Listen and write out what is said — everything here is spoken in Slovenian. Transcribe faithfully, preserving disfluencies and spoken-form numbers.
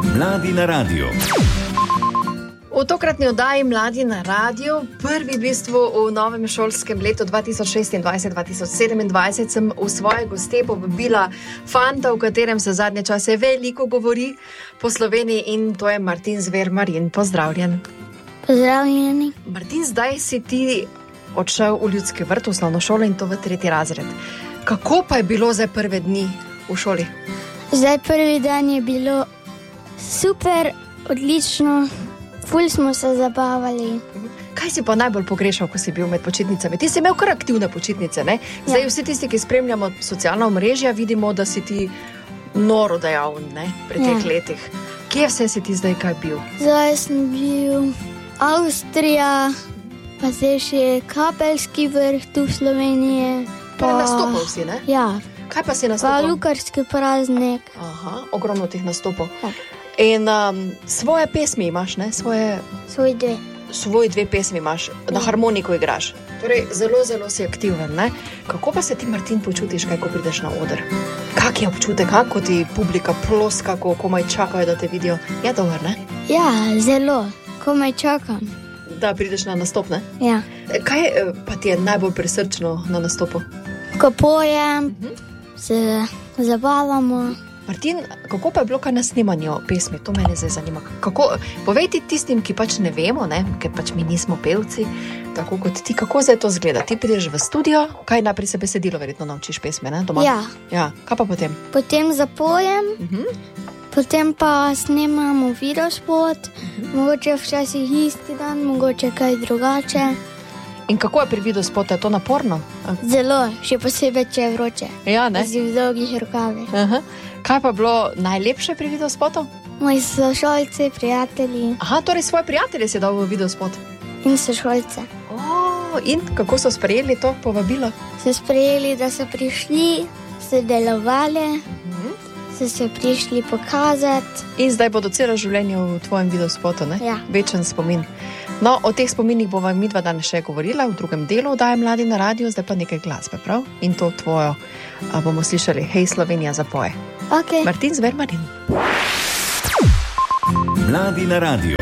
Mladi na radio. V tokratni oddaji Mladi na radio, prvi v bistvu v novem šolskem letu dva tisoč šestindvajset dva tisoč sedemindvajset, sem v svoje goste povabila fanta, o katerem se zadnje čase veliko govori po Sloveniji, in to je Martin Zver. Marin, pozdravljen. Pozdravljeni. Martin, zdaj si ti odšel v Ljudski vrt, v osnovno šolo, in to v tretji razred. Kako pa je bilo zdaj prve dni v šoli? Zdaj prvi dan je bilo super, odlično, ful smo se zabavali. Kaj si pa najbolj pogrešal, ko si bil med počitnicami? Ti si imel kar aktivne počitnice, ne? Zdaj ja. Vsi tisti, ki spremljamo socialna omrežja, vidimo, da si ti noro dejavn, ne, pri teh ja. letih. Kje vse si ti zdaj kaj bil? Zdaj sem bil Avstrija, pa zdaj še Kapelski vrh tu v Sloveniji. Pa nastopal si, ne? Ja. Kaj pa si nastopal? Pa Lukarski praznik. Aha, ogromno teh nastopov. Ja. In um, svoje pesmi imaš, ne? Svoje... Svoj dve. Svoj dve pesmi imaš, ja. Na harmoniko igraš. Torej, zelo, zelo si aktiven, ne? Kako pa se ti, Martin, počutiš, kaj, ko prideš na oder? Kak je občutek, kako ti publika ploska, kako komaj čakajo, da te vidijo? Je dober, ne? Ja, zelo. Komaj čakam. Da prideš na nastop, ne? Ja. Kaj pa ti je najbolj prisrčno na nastopu? Ko pojem, uh-huh. se zabavamo. Martin, kako pa je bilo kaj na snemanju pesmi? To mene zdaj zanima. Kako, povej ti tistim, ki pač ne vemo, ne? Ker pač mi nismo pevci, tako kot ti, kako zdaj to zgleda? Ti prideš v studio, kaj najprej se besedilo verjetno naučiš pesme, ne? Doma? Ja. Ja. Kaj pa potem? Potem zapojem, uh-huh. potem pa snemamo videospot, uh-huh. mogoče včasih isti dan, mogoče kaj drugače. In kako je pri videospotu? Je to naporno? Zelo, še posebej, če je vroče. Ja, ne? Z dolgih rokavih. Aha. Kaj pa je bilo najlepše pri videospotu? Moji sošolci, prijatelji. Aha, torej svoje prijatelje si dal v videospot? In sošolce. Oh, in kako so sprejeli to povabilo? So sprejeli, da so prišli, so delovali, uh-huh. so se prišli pokazati. In zdaj bodo celo življenje v tvojem videospotu, ne? Ja. Večen spomin. No, o teh spominih bova midva danes še govorila v drugem delu oddaje Mladi na radio, zdaj pa nekaj glasbe, prav? In to tvojo a, bomo slišali. Hej, Slovenija zapoje. Okay. Martin Zver, Marin. Mladi na radio.